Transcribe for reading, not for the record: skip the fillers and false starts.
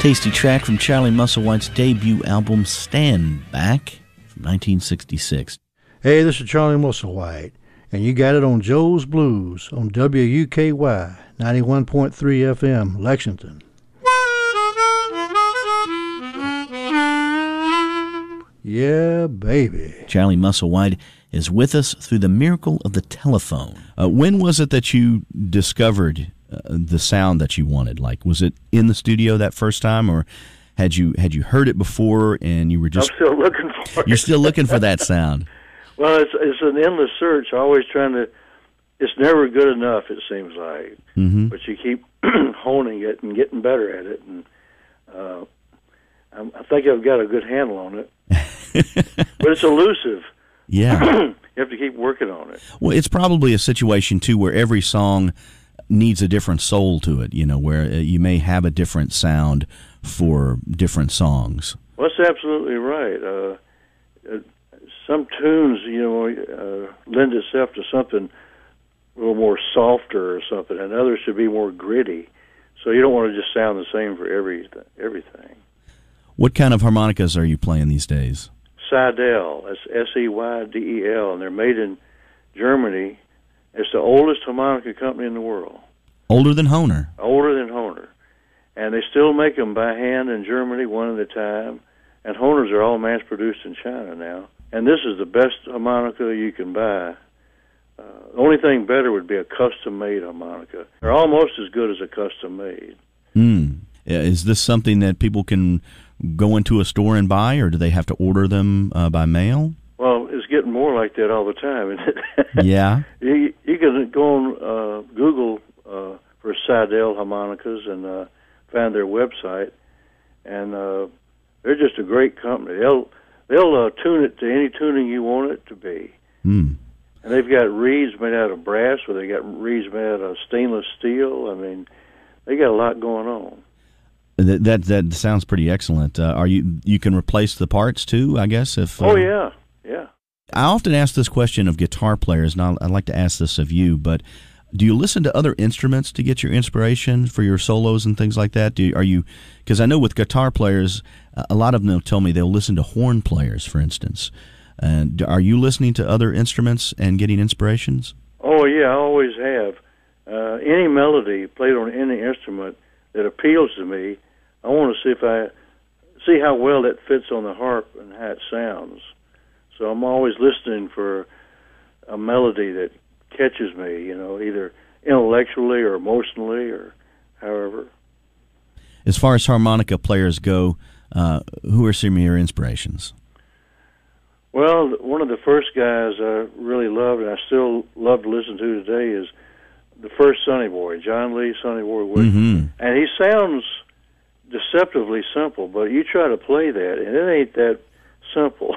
Tasty track from Charlie Musselwhite's debut album, Stand Back, from 1966. Hey, this is Charlie Musselwhite, and you got it on Joe's Blues on WUKY 91.3 FM, Lexington. Yeah, baby. Charlie Musselwhite is with us through the miracle of the telephone. When was it that you discovered the sound that you wanted? Like, was it in the studio that first time, or had you heard it before and you were just... I'm still looking for it. You're still looking for that sound. Well, it's an endless search. Always trying to... It's never good enough, it seems like. Mm-hmm. But you keep honing it and getting better at it. And I think I've got a good handle on it. But it's elusive. Yeah. You have to keep working on it. Well, it's probably a situation, too, where every song needs a different soul to it, you know, where you may have a different sound for different songs. Well, that's absolutely right. Some tunes, you know, lend itself to something a little more softer or something, and others should be more gritty. So you don't want to just sound the same for everything. What kind of harmonicas are you playing these days? Seydel. That's Seydel, and they're made in Germany. It's the oldest harmonica company in the world. Older than Hohner? Older than Hohner. And they still make them by hand in Germany, one at a time. And Hohners are all mass-produced in China now. And this is the best harmonica you can buy. The only thing better would be a custom-made harmonica. They're almost as good as a custom-made. Is this something that people can go into a store and buy, or do they have to order them by mail? Well, it's getting more like that all the time, isn't it? Yeah. You can go on Google for Seydel harmonicas and find their website, and they're just a great company. They'll tune it to any tuning you want it to be. And they've got reeds made out of brass, or they got reeds made out of stainless steel. I mean, they got a lot going on. That sounds pretty excellent. You can replace the parts too, I guess? Oh, yeah. I often ask this question of guitar players, and I'd like to ask this of you, but do you listen to other instruments to get your inspiration for your solos and things like that? Because I know with guitar players, a lot of them will tell me they'll listen to horn players, for instance. And are you listening to other instruments and getting inspirations? Oh, yeah, I always have. Any melody played on any instrument that appeals to me, I want to see how well that fits on the harp and how it sounds. So I'm always listening for a melody that catches me, you know, either intellectually or emotionally or however. As far as harmonica players go, who are some of your inspirations? Well, one of the first guys I really loved, and I still love to listen to today, is the first Sonny Boy, John Lee Sonny Boy Wood. Mm-hmm. And he sounds deceptively simple, but you try to play that, and it ain't that simple.